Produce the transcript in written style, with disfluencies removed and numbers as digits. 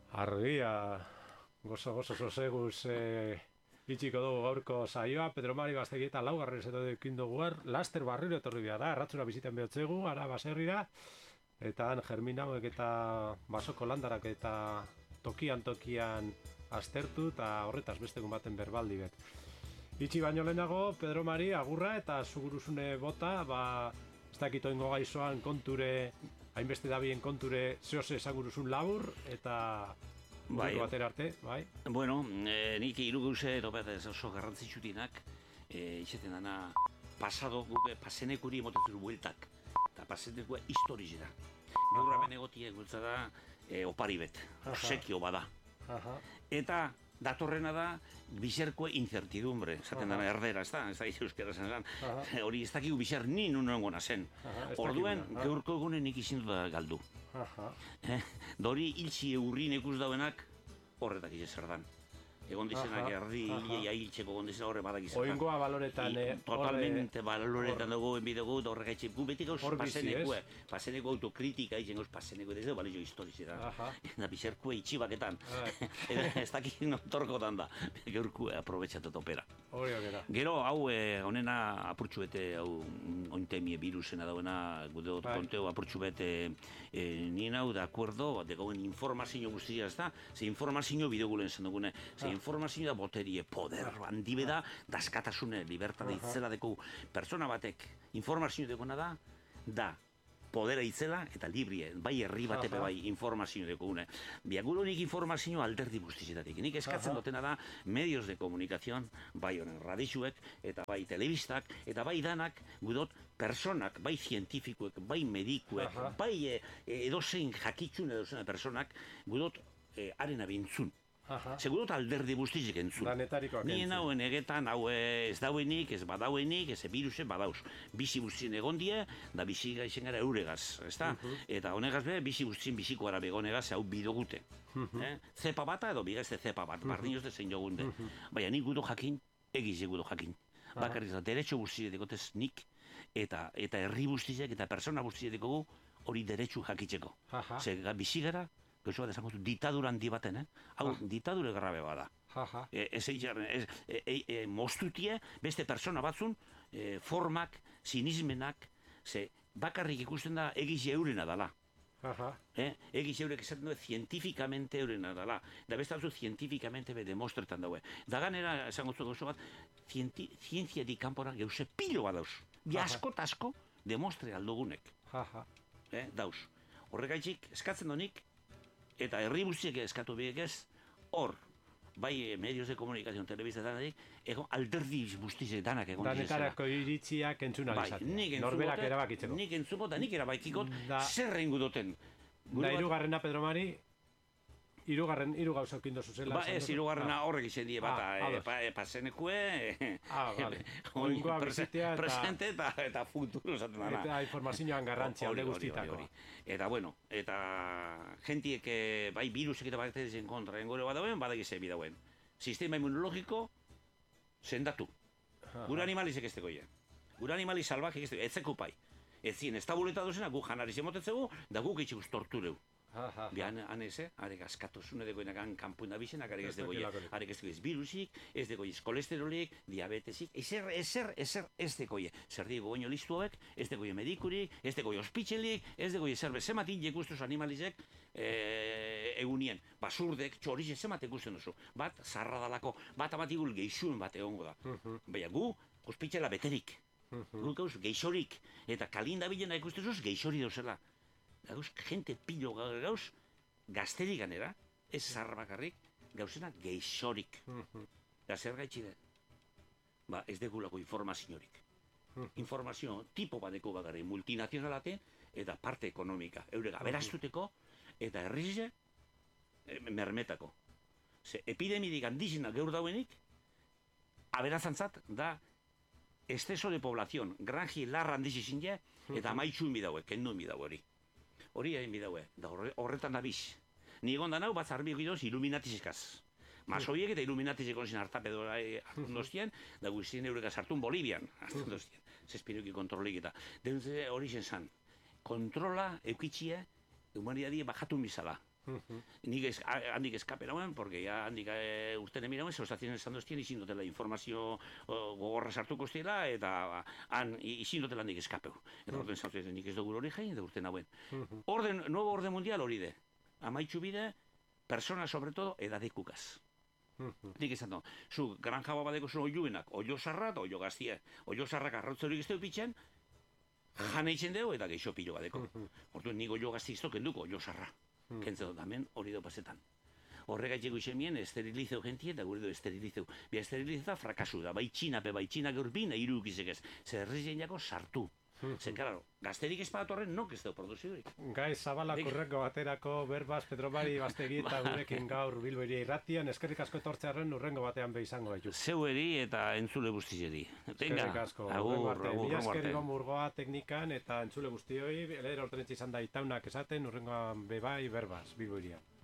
Argia, gozo soseguz itxiko dugu gaurko saioa, Pedro Mari Gaztegi eta laugarren zeto dekin dugu laster barriro etorri da, erratzura biziten behotzegu, ara baserrira, eta han Germin hauek eta basoko landarak eta tokian aztertu eta horretaz bestegun baten berbaldi bet. Itxi baino lehenago, Pedro Mari, agurra eta zuguruzune bota, ez dakito ingo gaizoan konture, hainbeste dabien konture zehose esaguruzun labur, eta batera arte, bai? Bueno, nik iruguze ez oso garrantzitsutinak, izaten dana pasado, pasenekuri motetzen bueltak, eta pasenekua historizera. Gaur hemen egotiek gultza da opari bet, sekio bada. Eta datorrena da bizerkoe incertidumbre, esaten dana erdera, ez da euskera zen, hori ez dakigu bizer ni nunengona zen. Orduen, gaurko egunen nik izin da galdu. Dori hiltzi eurrin ikus dauenak horretak izezer dan. Egon dizenak erdi hilea hiltzeko gondizena horre badak izezer dan. Oingoa baloretan. Totalmente baloretan dugu, enbidegu, da horrek haitxe. Gu beti gauz paseneko autokritika izen gauz paseneko edo balizio historizera. Eta bizerkue itxibaketan. Ez dakik notorkotan da. Gaurkue aprobetxatot opera. Gero, hau, honena apurtxu bete, hau, ointemie virusena dauena, gude konteo apurtxu bete nien hau, de acuerdo, de gauen informazio guztia, ez da? Ze informazio bideogulen zen dugune. Informazio da boterie, poder, handibe da, daskatasune, libertate itzela deko persona batek informazio dekona da podera itzela eta librie, bai herri batepe bai informazio dekone. Biagulo nik informazio alderdi guztizetatik. Nik eskatzen dutena da medios de comunicación, bai honen radixuek, eta bai telebistak, eta bai danak, gudot, personak, bai zientifikuek, bai medikuek, bai edozein jakitxun edozein personak, gudot, arena bintzun. Segurot alderdi guztizik entzun. Nien hauen egetan, hau ez dauenik, ez badauenik, ez virusen badauz. Bizi guztien egon die, da bizi gaizen gara euregaz, ez da? Eta honegaz be, bizi guztien biziko gara begonegaz, hau bidogute. Zepa bata edo bigazte zepa bat, bardinoz de zein jogunde. Baina nik gudo jakin, egiz gudo jakin. Bakarriz da, derecho guztiek dekotez nik, eta herri guztiek, eta persona guztiek dekogu, hori derecho jakitzeko. Zega bizi gara, Gauzo bat esango du, ditadura handi baten, hau, ditadure grabe bada. Moztutie, beste persona batzun, formak, sinismenak, bakarrik ikusten da egiz eurena dala. Egiz eurek esaten du, zientifikamente eurena dala. Da beste batzu, zientifikamente be demostretan daue. Da ganera, esango zu gauzo bat, zientziatik kanpora geuse pilo bat dauz. Bi asko eta asko, demostre aldugunek. Dauz. Horregaitzik, eskatzen donik, eta herri guztiek eskatu biek ez, hor, bai medios de comunicación, telebizta danadik, egon alderdi guztiek danak egon dizela. Danetarako iritziak entzun alizatzen. Norberak erabakitzeko. Nik entzuko eta nik erabakikot zer rengu duten. Da irugarrena, Pedro Mari, hiru gauza okindu zuzela. Ez, hirugarrena horrek izan die bat, pasenekue, presente eta futuro zaten dana. Eta informazioan garrantzia alde guztitako. Eta bueno, eta gentiek bai virusek eta bakterien kontra engore badauen, badagize bidauen. Sistema inmunologiko sendatu. Gure animalizek ez tegoia. Gure animaliz salvajek ez tegoia, ez zekupai. Ez zien, ez tabuleta duzena, gu janariz emotetzegu, da guk itxikuz tortureu. Bian, haneze, arek askatosune degoenak kanpuin da bizenak, arek ez degoia, arek ez degoiz virusik, ez degoiz kolesterolik, diabetesik, ezer ez degoia. Zer diego goño listu hauek, ez degoia medikurik, ez degoia ospitzelik, ez degoia zer bezematik jekustuz animalizek egunien. Basurdek, txorize zemat ikusten duzu. Bat, zarra dalako, bat amatigul geixuen bat egongo da. Baina gu, ospitzela beterik. Guk gauz, geixorik, eta kalinda bilena ikustezuz, geixori dauzela. Gauz, gente pilo gauz, gazterik ganera, ez zarra bakarrik, gauzena geixorik. Da zer gaitxide? Ba, ez degulako informaziorik. Informazio tipo badeko bakarrik, multinazionalate eta parte ekonomika. Eurega, beraztuteko eta herrize mermetako. Ze, epidemidik handizena geur dauenik, aberazantzat da exceso de población, granji larra handiz izin ja, eta maitxuin bidaue, kenduen bidaue hori. Hori hain bidaue, da horretan da biz. Ni egon da nau, bat zarbi egidoz, iluminatizikaz. Masoiek eta iluminatizikon zin hartapedora hartun doztien, da guztien eurekaz hartun Bolivian, hartun doztien. Zespiroki kontrolik eta. Denutze hori zen zan. Kontrola eukitxia, humanidadie bajatu bizala. Nik handik eskapen hauen, porque ya handik urten emirauen, zeustazien esan doztien, izin dutela informazio gogorra sartuko zela, eta han izin dutela handik eskapeu. Eta urten zautzen nik ez dugu hori jain, da urten hauen. Nuevo orden mundial hori de. Amaitxu bide, persona sobre todo, edadekukaz. Nik esan du, zu granja badeko zu oiuenak, oio sarra eta oio gaztia. Oio sarrak arrautza hori gizteu pitzen, jana itzen dugu eta geixo pilo badeko. Hortu nik oio gazti izto kenduko, oio sarra. Kentzen dut, hemen hori dut pasetan. Horregatik egu mien esterilizeu gentie eta gure du esterilizeu. Bia esterilizeu frakasu da, bai txinape, bai txinak urbina irukizek ez. Zerriz jako sartu. Zen, claro, gazterik espatorren nok ez dugu produziorik. Gai Zabala kurreko baterako berbaz, Pedro Mari Bastegi eta gurekin gaur Bilbo Hiria Irratian, eskerrik asko etortzearen urrengo batean be izango gaitu. Zeueri eta entzule guztieri. Eskerrik asko, urrengo arte. Mila esker Iban Murgoa teknikan eta entzule guztioi, elera ortenetxe izan da itaunak esaten, urrengoan bebai berbaz, Bilbo Hiria.